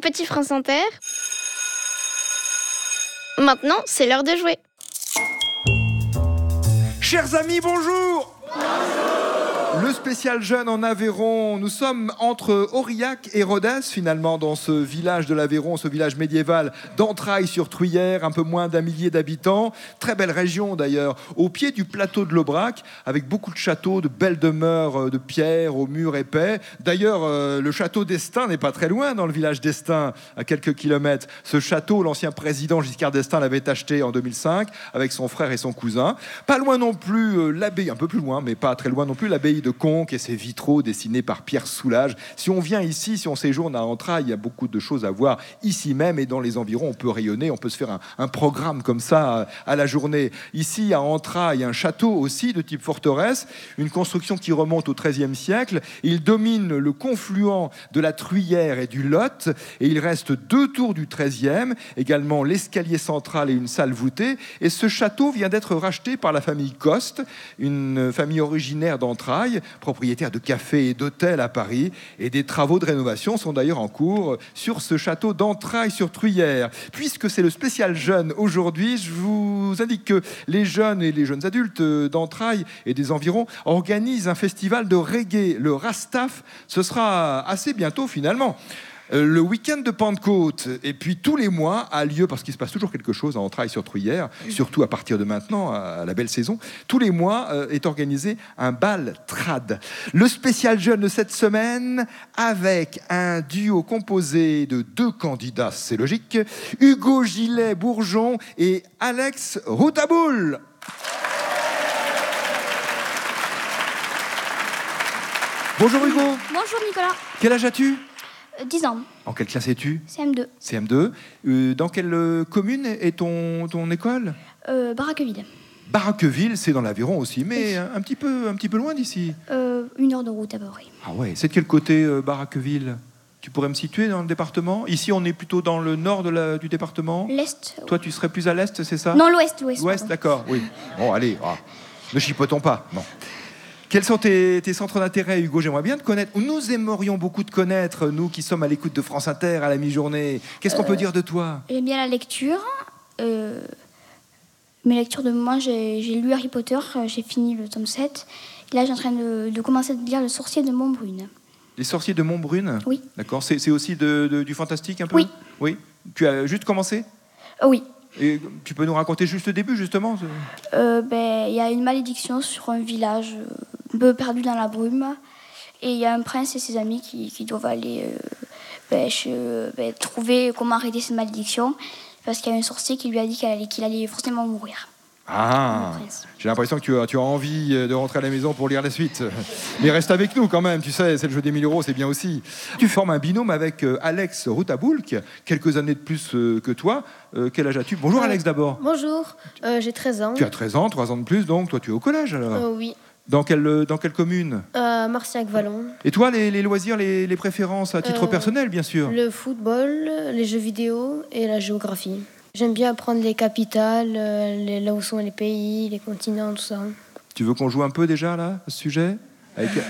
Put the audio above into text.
Petit France Inter. Maintenant, c'est l'heure de jouer. Chers amis, bonjour. Le spécial jeune en Aveyron, nous sommes entre Aurillac et Rodez finalement dans ce village de l'Aveyron, ce village médiéval d'Entrailles-sur-Truyère, un peu moins d'1 millier d'habitants, très belle région d'ailleurs, au pied du plateau de l'Aubrac, avec beaucoup de châteaux, de belles demeures de pierre aux murs épais. D'ailleurs, le château d'Estaing n'est pas très loin dans le village d'Estaing, à quelques kilomètres. Ce château, l'ancien président Giscard d'Estaing l'avait acheté en 2005 avec son frère et son cousin. Pas loin non plus l'abbaye, un peu plus loin, mais pas très loin non plus, l'abbaye de Conques et ses vitraux dessinés par Pierre Soulages. Si on vient ici, si on séjourne à Entrailles, il y a beaucoup de choses à voir ici même et dans les environs. On peut rayonner, on peut se faire un programme comme ça à la journée. Ici, à Entrailles, un château aussi de type forteresse, une construction qui remonte au XIIIe siècle. Il domine le confluent de la Truyère et du Lot et il reste 2 tours du XIIIe, également l'escalier central et une salle voûtée. Et ce château vient d'être racheté par la famille Coste, une famille originaire d'Entrailles, propriétaire de cafés et d'hôtels à Paris, et des travaux de rénovation sont d'ailleurs en cours sur ce château d'Entrailles-sur-Truyère. Puisque c'est le spécial jeune aujourd'hui, je vous indique que les jeunes et les jeunes adultes d'Entrailles et des environs organisent un festival de reggae, le Rastaf. Ce sera assez bientôt finalement. Le week-end de Pentecôte, et puis tous les mois a lieu, parce qu'il se passe toujours quelque chose à Entrailles-sur-Truyère, surtout à partir de maintenant, à la belle saison, tous les mois est organisé un bal trad. Le spécial jeune de cette semaine, avec un duo composé de 2 candidats, c'est logique, Hugo Gillet-Bourgeon et Alex Routaboul. Bonjour Hugo. Bonjour Nicolas. Quel âge as-tu ? 10 ans. En quelle classe es-tu ? CM2. CM2. Dans quelle commune est ton école ? Baraqueville. Baraqueville, c'est dans l'Aveyron aussi, mais un petit peu loin d'ici. 1 heure de route à peu près. Ah ouais, c'est de quel côté Baraqueville ? Tu pourrais me situer dans le département ? Ici, on est plutôt dans le nord du département. L'Est. Toi, tu serais plus à l'Est, c'est ça ? Non, l'Ouest. L'Ouest, d'accord, oui. Bon, allez, ne chipotons pas. Bon. Quels sont tes centres d'intérêt, Hugo ? J'aimerais bien te connaître. Nous aimerions beaucoup te connaître, nous qui sommes à l'écoute de France Inter à la mi-journée. Qu'est-ce qu'on peut dire de toi ? J'aime bien la lecture. Mes lectures de moi, j'ai lu Harry Potter, j'ai fini le tome 7. Et là, j'ai en train de commencer à lire Le Sorcier de Montbrune. Les Sorciers de Montbrune ? Oui. D'accord, c'est aussi du fantastique un peu ? Oui. Oui. Tu as juste commencé ? Oui. Et tu peux nous raconter juste le début, justement ? Il y a une malédiction sur un village un peu perdu dans la brume. Et il y a un prince et ses amis qui doivent aller trouver comment arrêter cette malédiction. Parce qu'il y a un sorcier qui lui a dit qu'il allait forcément mourir. Ah, j'ai l'impression que tu as envie de rentrer à la maison pour lire la suite. Mais reste avec nous quand même, tu sais, c'est le jeu des 1000 €, c'est bien aussi. Tu formes un binôme avec Alex Routaboul, qui a quelques années de plus que toi. Quel âge as-tu ? Bonjour Alex d'abord. Bonjour, j'ai 13 ans. Tu as 13 ans, 3 ans de plus, donc toi tu es au collège alors ? Oui. Dans quelle commune ? Marciac-Vallon. Et toi, les loisirs, les préférences à titre personnel, bien sûr ? Le football, les jeux vidéo et la géographie. J'aime bien apprendre les capitales, là où sont les pays, les continents, tout ça. Tu veux qu'on joue un peu déjà là, à ce sujet ?